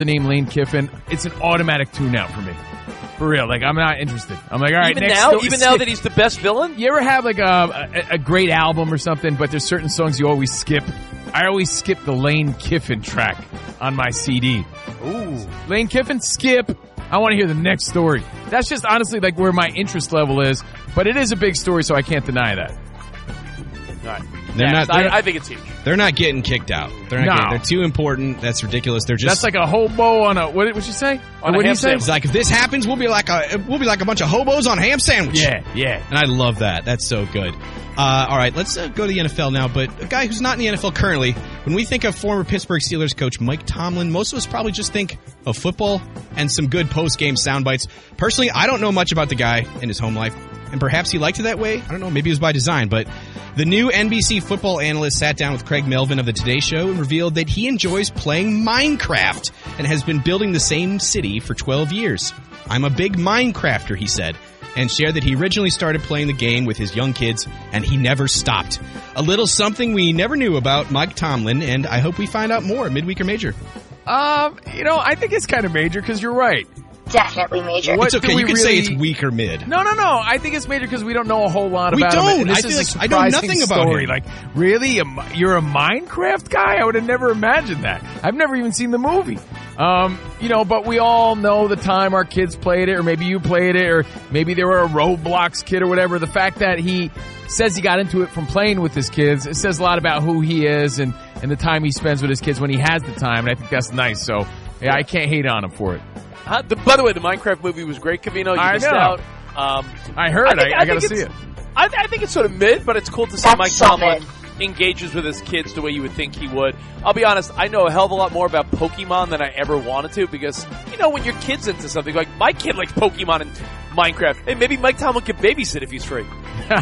the name Lane Kiffin, it's an automatic tune out for me. For real, like I'm not interested. I'm like, all right, even next now that he's the best villain. You ever have like a great album or something, but there's certain songs you always skip? I always skip the Lane Kiffin track on my CD. Ooh, Lane Kiffin, skip. I want to hear the next story. That's just honestly like where my interest level is, but it is a big story, so I can't deny that. All right. I think it's huge. They're not getting kicked out. They're too important. That's ridiculous. They're just. That's like a hobo on a what? What you say? On what a do you ham say? sandwich. It's like if this happens, we'll be like a bunch of hobos on ham sandwich. Yeah. And I love that. That's so good. All right, let's go to the NFL now. But a guy who's not in the NFL currently, when we think of former Pittsburgh Steelers coach Mike Tomlin, most of us probably just think of football and some good post-game sound bites. Personally, I don't know much about the guy in his home life, and perhaps he liked it that way. I don't know, maybe it was by design, but the new NBC football analyst sat down with Craig Melvin of the Today Show and revealed that he enjoys playing Minecraft and has been building the same city for 12 years. I'm a big Minecrafter, he said, and shared that he originally started playing the game with his young kids, and he never stopped. A little something we never knew about Mike Tomlin, and I hope we find out more. Midweek or major? I think it's kind of major because you're right. Definitely major. It's okay. You can say it's weak or mid. No. I think it's major because we don't know a whole lot about him. We don't. This I is feel a like I know nothing surprising about story. him. Like, really? You're a Minecraft guy? I would have never imagined that. I've never even seen the movie. But we all know the time our kids played it, or maybe you played it, or maybe they were a Roblox kid or whatever. The fact that he says he got into it from playing with his kids, it says a lot about who he is and the time he spends with his kids when he has the time, and I think that's nice. So, yeah, I can't hate on him for it. By the way, the Minecraft movie was great, Covino. You missed out. I heard. I got to see it. I think it's sort of mid, but it's cool to see That's Mike so Tomlin mid. engages with his kids the way you would think he would. I'll be honest, I know a hell of a lot more about Pokemon than I ever wanted to because, when your kid's into something, like my kid likes Pokemon and Minecraft, hey, maybe Mike Tomlin could babysit if he's free.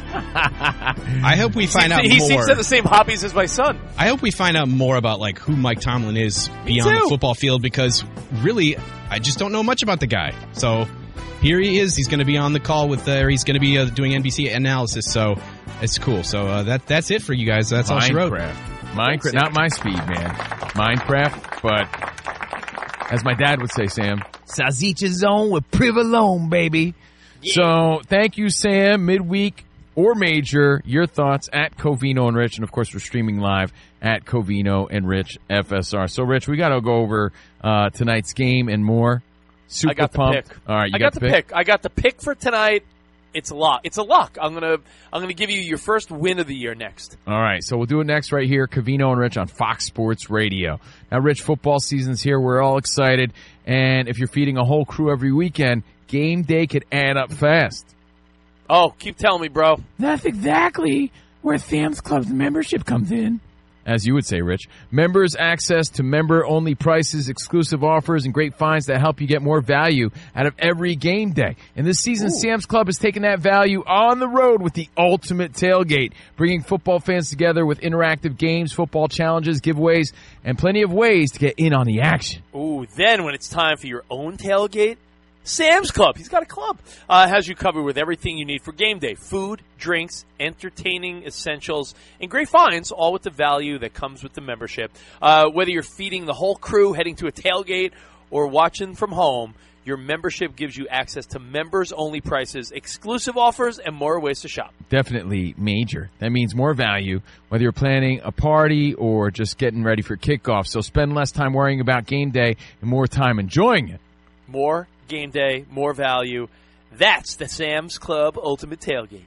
I hope we find out more. He seems to have the same hobbies as my son. I hope we find out more about like who Mike Tomlin is beyond the football field because really, I just don't know much about the guy. So here he is. He's going to be on the call with, or he's going to be doing NBC analysis. So it's cool. So that's it for you guys. That's all she wrote. Minecraft, not my speed, man. Minecraft, but as my dad would say, Sam, Sausage zone with Privalone, baby. Yeah. So thank you, Sam. Midweek or major, your thoughts at Covino and Rich, and of course we're streaming live at Covino and Rich FSR. So Rich, we got to go over tonight's game and more. Super I got pumped. The pick. All right, I got the pick. I got the pick for tonight. It's a lock. It's a lock. I'm gonna give you your first win of the year next. All right, so we'll do it next right here, Covino and Rich on Fox Sports Radio. Now, Rich, football season's here. We're all excited, and if you're feeding a whole crew every weekend, game day could add up fast. Oh, keep telling me, bro. That's exactly where Sam's Club's membership comes in. As you would say, Rich. Members access to member-only prices, exclusive offers, and great finds that help you get more value out of every game day. And this season, Sam's Club has taken that value on the road with the ultimate tailgate, bringing football fans together with interactive games, football challenges, giveaways, and plenty of ways to get in on the action. Ooh, then when it's time for your own tailgate, Sam's Club, he's got a club, has you covered with everything you need for game day. Food, drinks, entertaining essentials, and great finds, all with the value that comes with the membership. Whether you're feeding the whole crew, heading to a tailgate, or watching from home, your membership gives you access to members-only prices, exclusive offers, and more ways to shop. Definitely major. That means more value, whether you're planning a party or just getting ready for kickoff. So spend less time worrying about game day and more time enjoying it. More game day, more value. That's the Sam's Club Ultimate Tailgate.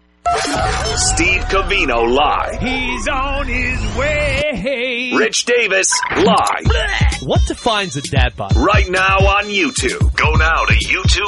Steve Covino live. He's on his way. Rich Davis live. What defines a dad bod? Right now on YouTube. Go now to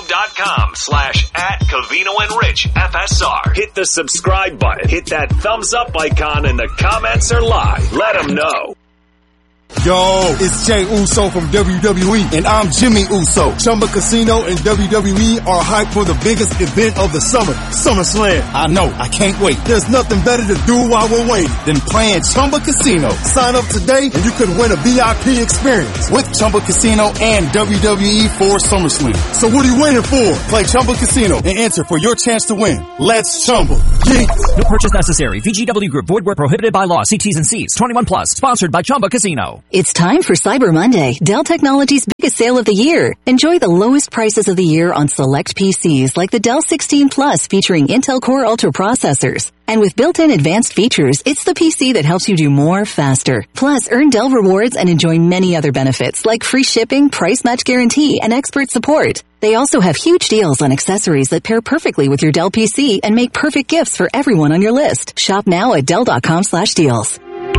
youtube.com/@Covino and Rich FSR. Hit the subscribe button. Hit that thumbs up icon and the comments are live. Let them know. Yo, it's Jay Uso from WWE, and I'm Jimmy Uso. Chumba Casino and WWE are hyped for the biggest event of the summer, SummerSlam. I know, I can't wait. There's nothing better to do while we're waiting than playing Chumba Casino. Sign up today and you could win a VIP experience with Chumba Casino and WWE for SummerSlam. So what are you waiting for? Play Chumba Casino and enter for your chance to win. Let's Chumba. Yeah. No purchase necessary. VGW Group. Void where prohibited by law. See T's and C's. 21 plus. Sponsored by Chumba Casino. It's time for Cyber Monday, Dell Technologies' biggest sale of the year. Enjoy the lowest prices of the year on select PCs like the Dell 16 Plus featuring Intel Core Ultra processors. And with built-in advanced features, it's the PC that helps you do more faster. Plus, earn Dell rewards and enjoy many other benefits like free shipping, price match guarantee, and expert support. They also have huge deals on accessories that pair perfectly with your Dell PC and make perfect gifts for everyone on your list. Shop now at Dell.com/deals.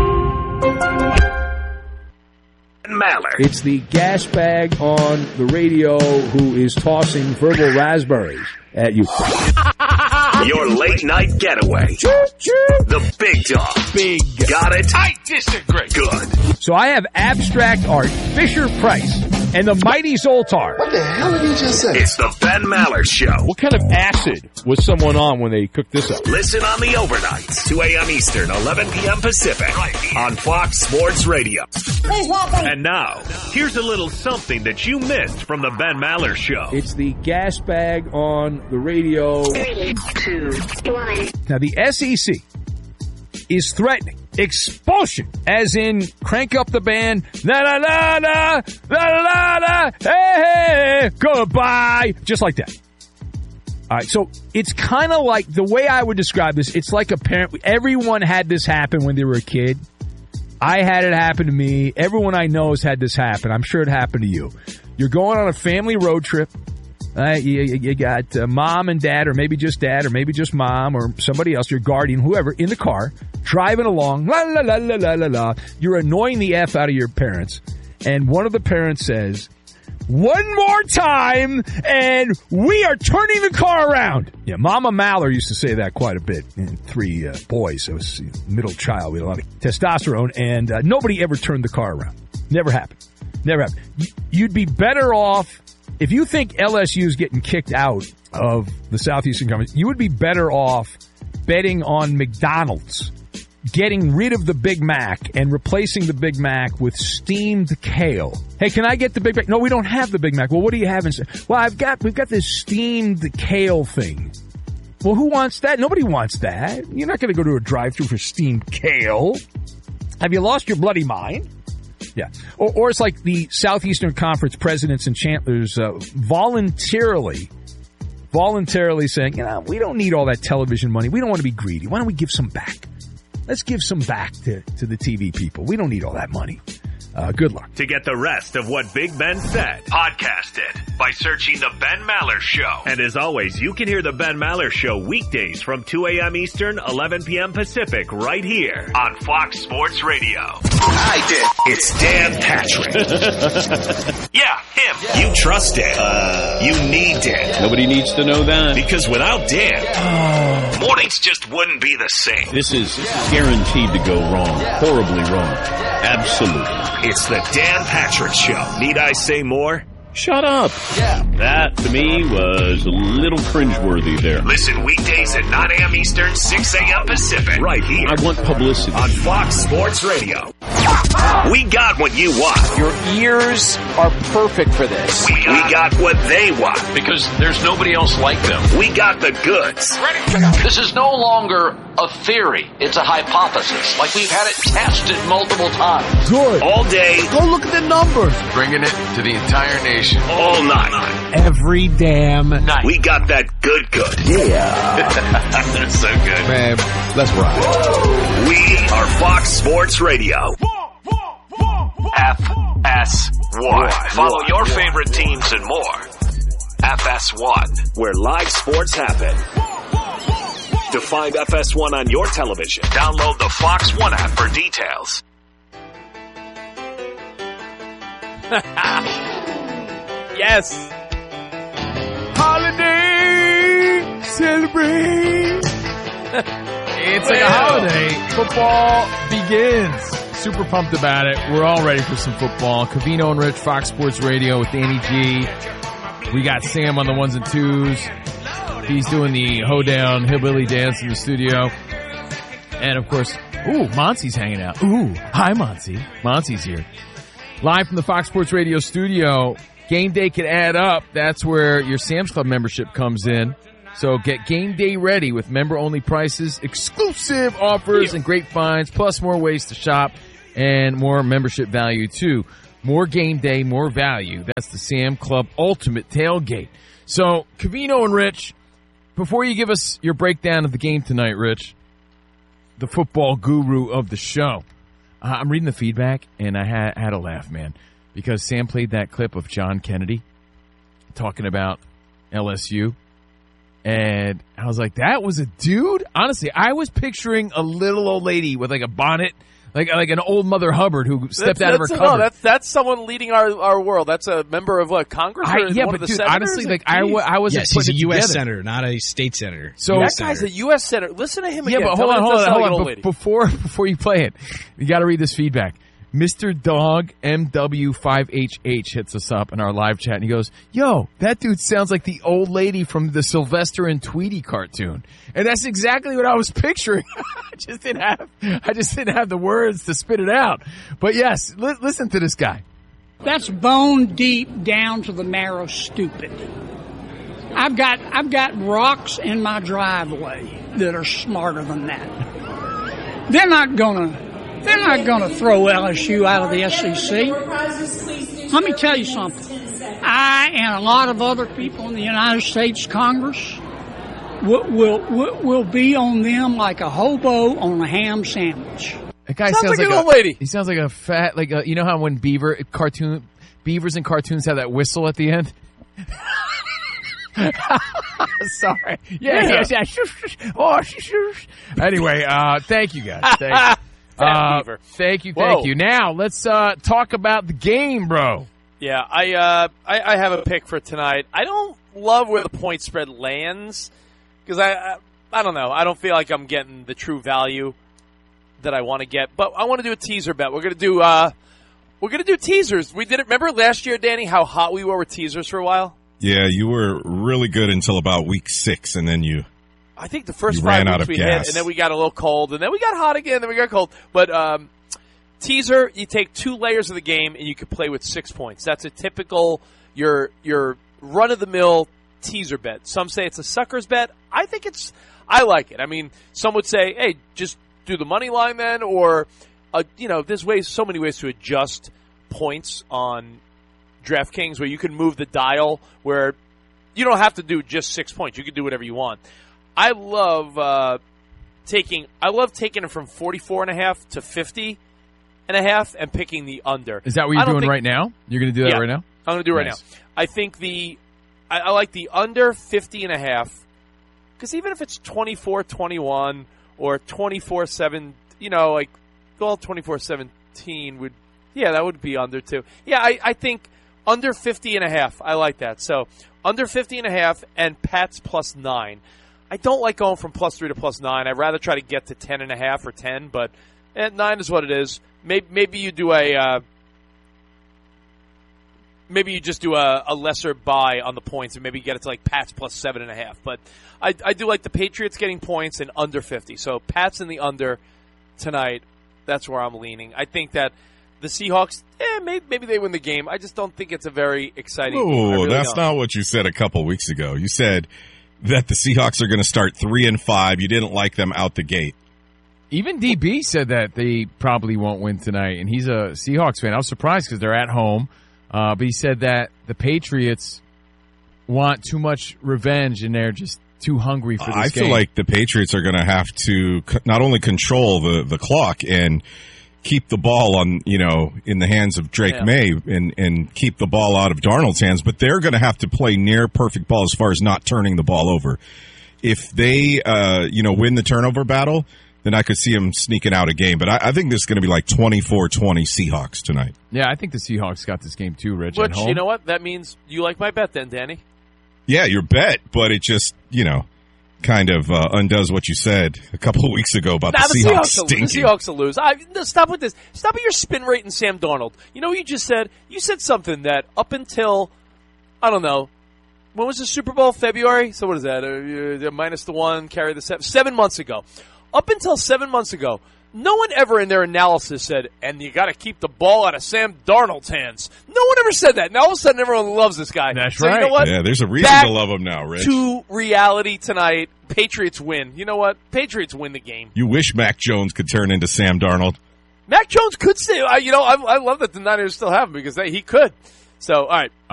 Maller. It's the gas bag on the radio who is tossing verbal raspberries at you. Your late night getaway. The big dog. Big. Got it? I disagree. Good. So I have abstract art, Fisher-Price, and the mighty Zoltar. What the hell did he just say? It's the Ben Maller Show. What kind of acid was someone on when they cooked this up? Listen on the overnights, 2 a.m. Eastern, 11 p.m. Pacific, on Fox Sports Radio. And now, here's a little something that you missed from the Ben Maller Show. It's the gas bag on the radio. 3, 2, 1. Now, the SEC is threatening expulsion, as in crank up the band, la la la la, la la la, hey, hey, goodbye, just like that. All right, so it's kind of like, the way I would describe this, it's like a parent, everyone had this happen when they were a kid. I had it happen to me. Everyone I know has had this happen. I'm sure it happened to you. You're going on a family road trip. You got mom and dad, or maybe just dad, or maybe just mom, or somebody else, your guardian, whoever, in the car, driving along, la la la la la la la. You're annoying the F out of your parents, and one of the parents says, "One more time, and we are turning the car around." Yeah, Mama Maller used to say that quite a bit. And 3 boys, so it was middle child. We had a lot of testosterone, and nobody ever turned the car around. Never happened. Never happened. You'd be better off, if you think LSU is getting kicked out of the Southeastern Conference, you would be better off betting on McDonald's getting rid of the Big Mac and replacing the Big Mac with steamed kale. Hey, can I get the Big Mac? No, we don't have the Big Mac. Well, what do you have instead? Well, we've got this steamed kale thing. Well, who wants that? Nobody wants that. You're not going to go to a drive-thru for steamed kale. Have you lost your bloody mind? Yeah. Or it's like the Southeastern Conference presidents and chancellors voluntarily saying, we don't need all that television money. We don't want to be greedy. Why don't we give some back? Let's give some back to the TV people. We don't need all that money. Good luck. To get the rest of what Big Ben said, podcast it by searching The Ben Maller Show. And as always, you can hear The Ben Maller Show weekdays from 2 a.m. Eastern, 11 p.m. Pacific, right here on Fox Sports Radio. I did. It's Dan Patrick. Yeah, him. You trust Dan. You need Dan. Nobody needs to know that. Because without Dan, mornings just wouldn't be the same. This is guaranteed to go wrong. Horribly wrong. Absolutely. It's the Dan Patrick Show. Need I say more? Shut up. Yeah. That, to me, was a little cringeworthy there. Listen weekdays at 9 a.m. Eastern, 6 a.m. Pacific. Right here. I want publicity. On Fox Sports Radio. We got what you want. Your ears are perfect for this. We got what they want. Because there's nobody else like them. We got the goods. This is no longer a theory. It's a hypothesis. Like we've had it tested multiple times. Good. All day. Go look at the numbers. Bringing it to the entire nation. All night. Every damn night. We got that good. Yeah. That's so good. Man, let's ride. We are Fox Sports Radio. FS1. Follow your favorite teams and more. FS1, where live sports happen. To find FS1 on your television, download the Fox One app for details. Yes. Holiday celebrate. It's like a holiday. Football begins. Super pumped about it. We're all ready for some football. Covino and Rich, Fox Sports Radio with Danny G. We got Sam on the ones and twos. He's doing the hoedown hillbilly dance in the studio. And of course, Monty's hanging out. Hi Monty. Monty's here. Live from the Fox Sports Radio studio. Game day can add up. That's where your Sam's Club membership comes in. So get game day ready with member-only prices, exclusive offers, and great finds, plus more ways to shop. and more membership value, too. More game day, more value. That's the Sam Club Ultimate Tailgate. So, Covino and Rich, before you give us your breakdown of the game tonight, Rich, the football guru of the show, I'm reading the feedback, and I had a laugh, man, because Sam played that clip of John Kennedy talking about LSU, and I was like, that was a dude? Honestly, I was picturing a little old lady with like a bonnet, like an old Mother Hubbard who stepped out of her cupboard. No, that's someone leading our world. That's a member of what, Congress? Yeah, but dude, honestly, like I was yes, he's a U.S. senator, not a state senator. So that guy's a U.S. senator. Listen to him again. Yeah, but hold on. Before you play it, you got to read this feedback. Mr. Dog MW5HH hits us up in our live chat, and he goes, yo, that dude sounds like the old lady from the Sylvester and Tweety cartoon. And that's exactly what I was picturing. I just didn't have the words to spit it out. But yes, listen to this guy. That's bone deep down to the marrow stupid. I've got rocks in my driveway that are smarter than that. They're not gonna throw LSU out of the SEC. Let me tell you something. I and a lot of other people in the United States Congress will be on them like a hobo on a ham sandwich. That guy sounds like an old lady. He sounds like a fat, you know how when beavers in cartoons have that whistle at the end? Sorry. Yeah. Oh, anyway, thank you guys. Thank you. Now let's talk about the game, bro. Yeah, I have a pick for tonight. I don't love where the point spread lands because I don't know. I don't feel like I'm getting the true value that I want to get. But I want to do a teaser bet. We're gonna do teasers. We did it. Remember last year, Danny, how hot we were with teasers for a while? Yeah, you were really good until about week 6, and then I think the first 5 weeks we hit, and then we got a little cold, and then we got hot again, then we got cold. But teaser, you take 2 layers of the game, and you can play with 6 points. That's a typical your run-of-the-mill teaser bet. Some say it's a sucker's bet. I like it. I mean, some would say, hey, just do the money line then, or there's so many ways to adjust points on DraftKings where you can move the dial where you don't have to do just 6 points. You can do whatever you want. I love taking it from 44.5 to 50.5 and picking the under. Is that what you're doing right now? You're going to do that right now? I'm going to do it right now. I think I like the under 50.5 because even if it's 24-21 or 24-7, 24-17 would, that would be under too. Yeah, I think under 50.5. I like that. So under 50.5 and Pats plus 9. I don't like going from +3 to +9. I'd rather try to get to 10.5 or 10, but 9 is what it is. Maybe you do maybe you just do a lesser buy on the points and maybe get it to like Pats plus 7.5. But I do like the Patriots getting points and under 50. So Pats in the under tonight. That's where I'm leaning. I think that the Seahawks, maybe they win the game. I just don't think it's a very exciting game. Oh, that's not what you said a couple weeks ago. You said that the Seahawks are going to start 3-5. You didn't like them out the gate. Even DB said that they probably won't win tonight, and he's a Seahawks fan. I was surprised because they're at home, but he said that the Patriots want too much revenge, and they're just too hungry for this game. I feel like the Patriots are going to have to not only control the clock and keep the ball on, in the hands of Drake May and keep the ball out of Darnold's hands, but they're going to have to play near perfect ball as far as not turning the ball over. If they, win the turnover battle, then I could see them sneaking out a game. But I think this is going to be like 24-20 Seahawks tonight. Yeah, I think the Seahawks got this game too, Rich. Which, you know what? That means you like my bet then, Danny. Yeah, your bet, but it just, kind of undoes what you said a couple of weeks ago about the Seahawks stinking. The Seahawks will lose. Stop with this. Stop at your spin rate and Sam Darnold. You know what you just said? You said something that up until, I don't know, when was the Super Bowl? February? So what is that? -1, carry the 7 months ago. Up until 7 months ago, no one ever in their analysis said, and you got to keep the ball out of Sam Darnold's hands. No one ever said that. Now all of a sudden everyone loves this guy. That's right. You know what? Yeah, there's a reason to love him now, Rich. To reality tonight. Patriots win. You know what? Patriots win the game. You wish Mac Jones could turn into Sam Darnold. Mac Jones could stay. I love that the Niners still have him because he could. So, all right.